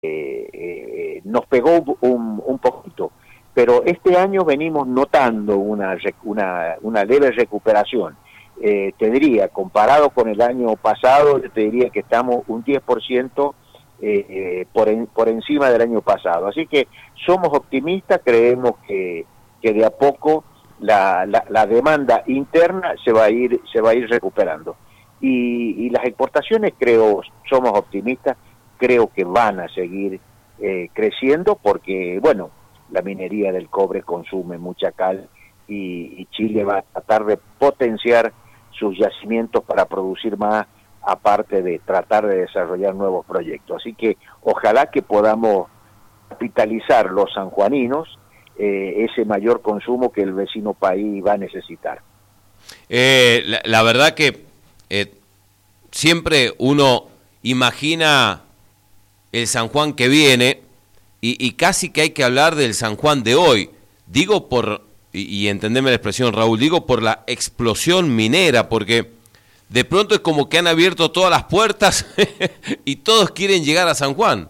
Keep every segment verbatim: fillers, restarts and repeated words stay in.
eh, eh, nos pegó un, un poquito, pero este año venimos notando una, una, una leve recuperación. Eh, te diría, comparado con el año pasado, te diría que estamos un diez por ciento eh, eh, por, en, por encima del año pasado. Así que somos optimistas, creemos que, que de a poco la, la, la demanda interna se va a ir, se va a ir recuperando. Y, y las exportaciones, creo, somos optimistas, creo que van a seguir eh, creciendo porque, bueno, la minería del cobre consume mucha cal y, y Chile va a tratar de potenciar sus yacimientos para producir más, aparte de tratar de desarrollar nuevos proyectos. Así que ojalá que podamos capitalizar los sanjuaninos eh, ese mayor consumo que el vecino país va a necesitar. Eh, la, la verdad que eh, siempre uno imagina el San Juan que viene y, y casi que hay que hablar del San Juan de hoy. Digo por, y, y entendeme la expresión, Raúl, digo por la explosión minera, porque de pronto es como que han abierto todas las puertas y todos quieren llegar a San Juan.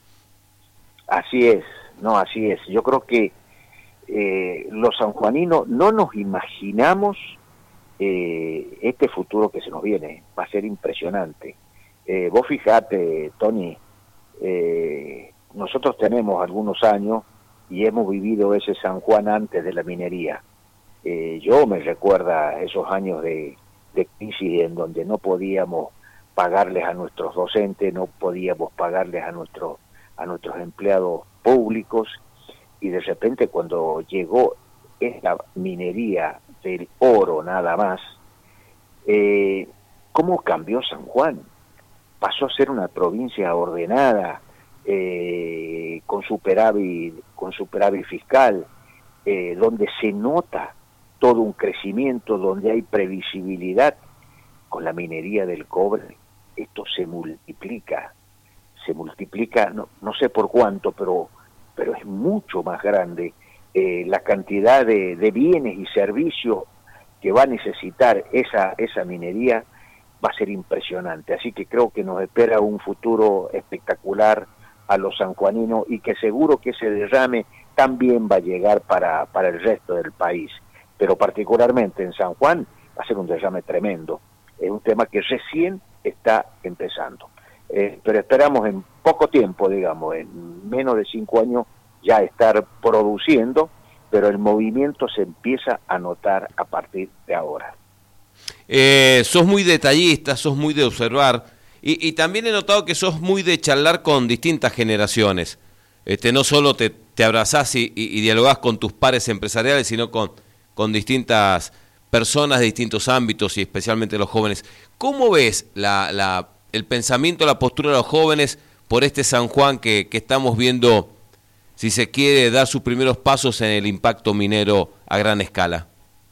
Así es, no, así es. Yo creo que eh, los sanjuaninos no nos imaginamos eh, este futuro que se nos viene. Va a ser impresionante. Eh, vos fijate, Tony, eh, nosotros tenemos algunos años y hemos vivido ese San Juan antes de la minería. Eh, yo me recuerda esos años de, de crisis en donde no podíamos pagarles a nuestros docentes, no podíamos pagarles a nuestros a nuestros empleados públicos, y de repente cuando llegó esta minería del oro nada más, eh, ¿cómo cambió San Juan? Pasó a ser una provincia ordenada, eh, con superávit, con superávit fiscal, eh, donde se nota todo un crecimiento, donde hay previsibilidad. Con la minería del cobre esto se multiplica, se multiplica, no, no sé por cuánto, pero, pero es mucho más grande eh, la cantidad de, de bienes y servicios que va a necesitar esa, esa minería. Va a ser impresionante, así que creo que nos espera un futuro espectacular a los sanjuaninos y que seguro que ese derrame también va a llegar para, para el resto del país, pero particularmente en San Juan va a ser un derrame tremendo. Es un tema que recién está empezando, eh, pero esperamos en poco tiempo, digamos, en menos de cinco años ya estar produciendo, pero el movimiento se empieza a notar a partir de ahora. Eh, sos muy detallista, sos muy de observar y, y también he notado que sos muy de charlar con distintas generaciones. Este, no solo te, te abrazás y, y, y dialogás con tus pares empresariales, sino con, con distintas personas de distintos ámbitos y especialmente los jóvenes. ¿Cómo ves la, la, el pensamiento, la postura de los jóvenes por este San Juan que, que estamos viendo, si se quiere, dar sus primeros pasos en el impacto minero a gran escala?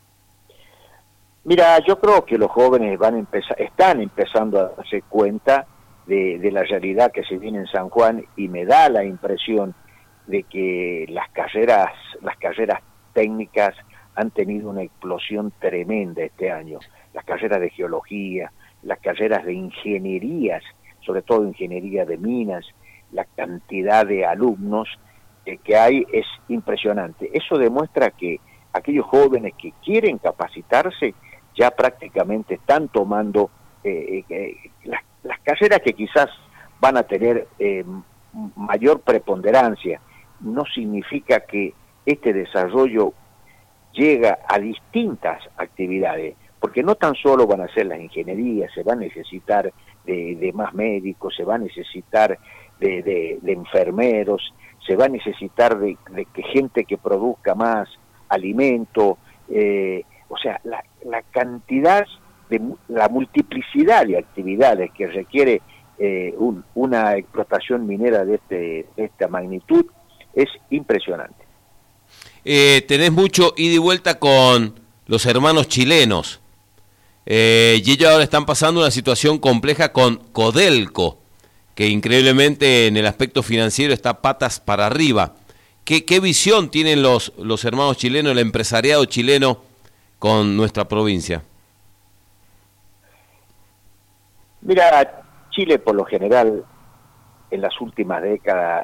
Mira, yo creo que los jóvenes van a empezar, están empezando a darse cuenta de, de la realidad que se viene en San Juan, y me da la impresión de que las carreras, las carreras técnicas han tenido una explosión tremenda este año. Las carreras de geología, las carreras de ingenierías, sobre todo ingeniería de minas, la cantidad de alumnos eh, que hay es impresionante. Eso demuestra que aquellos jóvenes que quieren capacitarse ya prácticamente están tomando eh, eh, las, las carreras que quizás van a tener eh, mayor preponderancia. No significa que este desarrollo llega a distintas actividades, porque no tan solo van a ser las ingenierías, se va a necesitar de, de más médicos, se va a necesitar de, de, de enfermeros, se va a necesitar de, de que gente que produzca más alimento, eh, o sea, la, la cantidad, de la multiplicidad de actividades que requiere eh, un, una explotación minera de, este, de esta magnitud es impresionante. Eh, tenés mucho ida y vuelta con los hermanos chilenos, eh, y ellos ahora están pasando una situación compleja con Codelco, que increíblemente en el aspecto financiero está patas para arriba. ¿Qué, qué visión tienen los, los hermanos chilenos, el empresariado chileno con nuestra provincia? Mira, Chile por lo general en las últimas décadas